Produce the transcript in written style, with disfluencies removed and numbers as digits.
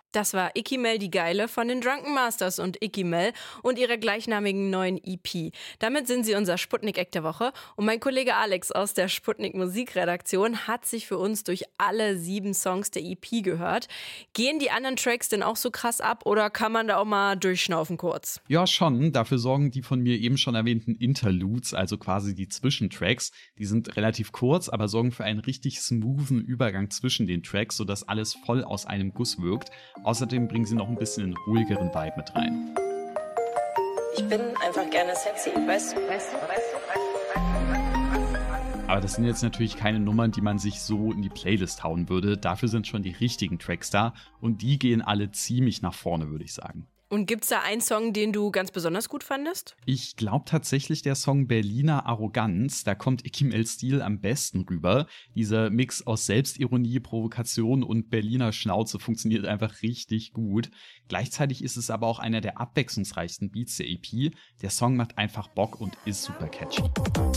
Das war Icky Mel die Geile von den Drunken Masters und Icky Mel und ihrer gleichnamigen neuen EP. Damit sind sie unser Sputnik-Eck der Woche. Und mein Kollege Alex aus der Sputnik Musikredaktion hat sich für uns durch alle 7 Songs der EP gehört. Gehen die anderen Tracks denn auch so krass ab oder kann man da auch mal durchschnaufen kurz? Ja, schon. Dafür sorgen die von mir eben schon erwähnten Interludes, also quasi die Zwischentracks. Die sind relativ kurz, aber sorgen für einen richtig smoothen Übergang zwischen den Tracks, sodass alles voll aus einem Guss wirkt. Außerdem bringen sie noch ein bisschen einen ruhigeren Vibe mit rein. Ich bin einfach gerne sexy, weißt du? Aber das sind jetzt natürlich keine Nummern, die man sich so in die Playlist hauen würde. Dafür sind schon die richtigen Tracks da und die gehen alle ziemlich nach vorne, würde ich sagen. Und gibt's da einen Song, den du ganz besonders gut fandest? Ich glaube tatsächlich der Song Berliner Arroganz, da kommt Icky Mels Stil am besten rüber. Dieser Mix aus Selbstironie, Provokation und Berliner Schnauze funktioniert einfach richtig gut. Gleichzeitig ist es aber auch einer der abwechslungsreichsten Beats der EP. Der Song macht einfach Bock und ist super catchy.